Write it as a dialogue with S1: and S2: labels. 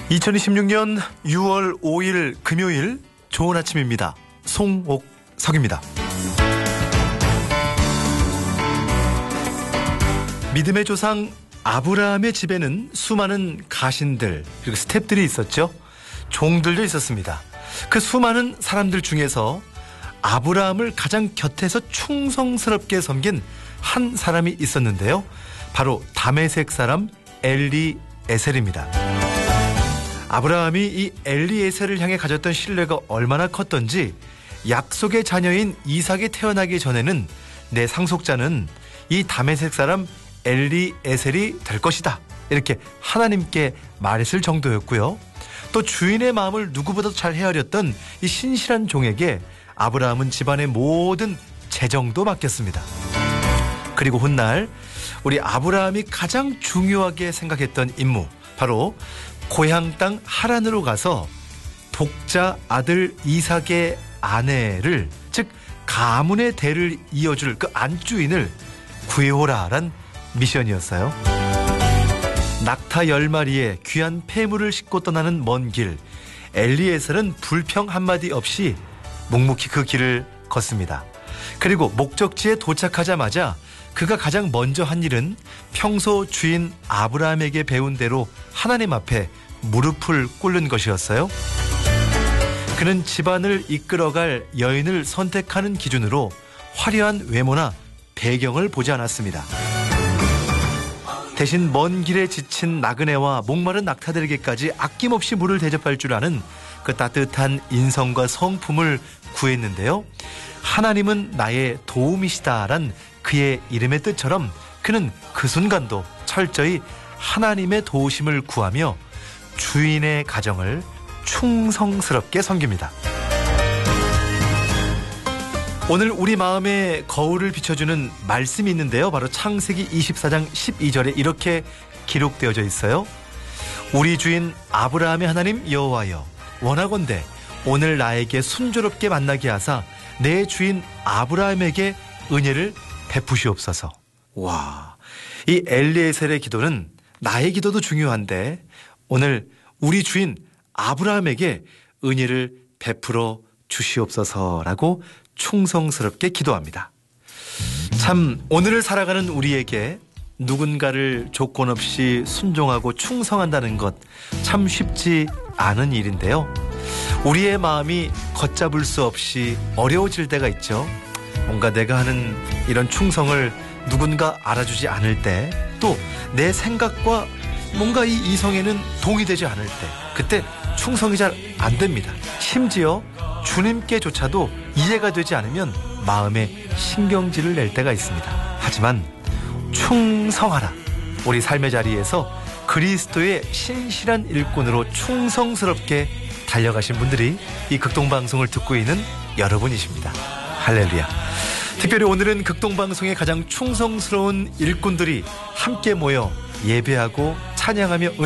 S1: 2026년 6월 5일 금요일 좋은 아침입니다. 송옥석입니다. 믿음의 조상 아브라함의 집에는 수많은 가신들 그리고 스탭들이 있었죠. 종들도 있었습니다. 그 수많은 사람들 중에서 아브라함을 가장 곁에서 충성스럽게 섬긴 한 사람이 있었는데요. 바로 다메섹 사람 엘리에셀입니다. 아브라함이 이 엘리에셀을 향해 가졌던 신뢰가 얼마나 컸던지 약속의 자녀인 이삭이 태어나기 전에는 내 상속자는 이 다메섹 사람 엘리에셀이 될 것이다, 이렇게 하나님께 말했을 정도였고요. 또 주인의 마음을 누구보다도 잘 헤아렸던 이 신실한 종에게 아브라함은 집안의 모든 재정도 맡겼습니다. 그리고 훗날 우리 아브라함이 가장 중요하게 생각했던 임무, 바로 고향 땅 하란으로 가서 독자 아들 이삭의 아내를, 즉 가문의 대를 이어줄 그 안주인을 구해오라란 미션이었어요. 낙타 10마리에 귀한 폐물을 싣고 떠나는 먼 길, 엘리에셀은 불평 한마디 없이 묵묵히 그 길을 걷습니다. 그리고 목적지에 도착하자마자 그가 가장 먼저 한 일은 평소 주인 아브라함에게 배운 대로 하나님 앞에 무릎을 꿇는 것이었어요. 그는 집안을 이끌어갈 여인을 선택하는 기준으로 화려한 외모나 배경을 보지 않았습니다. 대신 먼 길에 지친 나그네와 목마른 낙타들에게까지 아낌없이 물을 대접할 줄 아는 그 따뜻한 인성과 성품을 구했는데요. 하나님은 나의 도움이시다란 그의 이름의 뜻처럼 그는 그 순간도 철저히 하나님의 도우심을 구하며 주인의 가정을 충성스럽게 섬깁니다. 오늘 우리 마음에 거울을 비춰주는 말씀이 있는데요. 바로 창세기 24장 12절에 이렇게 기록되어져 있어요. 우리 주인 아브라함의 하나님 여호와여, 원하건대 오늘 나에게 순조롭게 만나게 하사 내 주인 아브라함에게 은혜를 베푸시옵소서. 와, 이 엘리에셀의 기도는 나의 기도도 중요한데 오늘 우리 주인 아브라함에게 은혜를 베풀어 주시옵소서라고 충성스럽게 기도합니다. 참 오늘을 살아가는 우리에게 누군가를 조건 없이 순종하고 충성한다는 것 참 쉽지 않은 일인데요. 우리의 마음이 걷잡을 수 없이 어려워질 때가 있죠. 뭔가 내가 하는 이런 충성을 누군가 알아주지 않을 때, 또 내 생각과 뭔가 이 이성에는 동의되지 않을 때, 그때 충성이 잘 안 됩니다. 심지어 주님께조차도 이해가 되지 않으면 마음에 신경질을 낼 때가 있습니다. 하지만 충성하라. 우리 삶의 자리에서 그리스도의 신실한 일꾼으로 충성스럽게 달려가신 분들이 이 극동방송을 듣고 있는 여러분이십니다. 할렐루야. 특별히 오늘은 극동방송의 가장 충성스러운 일꾼들이 함께 모여 예배하고 찬양하며